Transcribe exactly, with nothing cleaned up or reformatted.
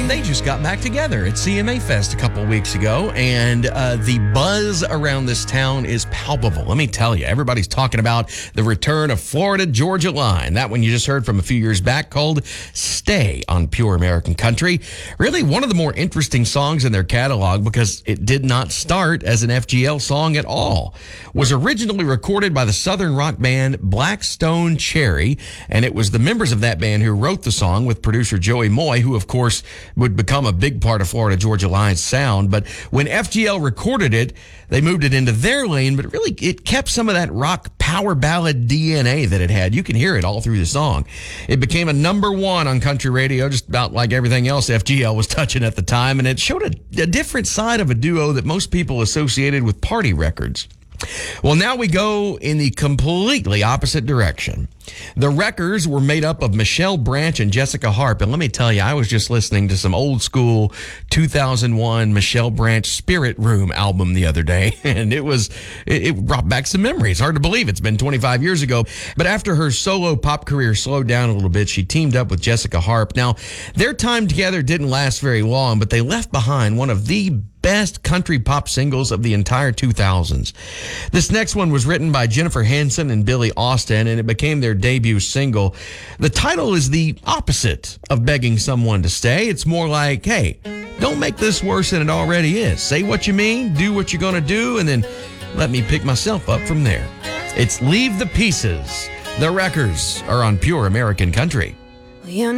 mean, they just got back together at C M A Fest a couple weeks ago, and uh, the buzz around this town is palpable. Let me tell you, everybody's talking about the return of Florida Georgia Line. That one you just heard from a few years back called Stay on Pure American Country. Really one of the more interesting songs in their catalog because it did not start as an F G L song at all. Was originally recorded by the southern rock band Black Stone Cherry, and it was the members of that band who wrote the song with producer Joey Moy, who of course would become a big part of Florida Georgia Line's sound. But when F G L recorded it, they moved it into their lane, but really it kept some of that rock power ballad D N A that it had. You can hear it all through the song. It became a number one on country radio, just about like everything else F G L was touching at the time, and it showed a, a different side of a duo that most people associated with party records. Well, now we go in the completely opposite direction. The Wreckers were made up of Michelle Branch and Jessica Harp. And let me tell you, I was just listening to some old school two thousand one Michelle Branch Spirit Room album the other day, and it was, it, it brought back some memories. Hard to believe it's been twenty-five years ago. But after her solo pop career slowed down a little bit, she teamed up with Jessica Harp. Now, their time together didn't last very long, but they left behind one of the best country pop singles of the entire two thousands. This next one was written by Jennifer Hanson and Billy Austin, and it became their debut single. The title is the opposite of begging someone to stay. It's more like, hey, don't make this worse than it already is. Say what you mean, do what you're going to do, and then let me pick myself up from there. It's Leave the Pieces. The Wreckers are on Pure American Country. Well, you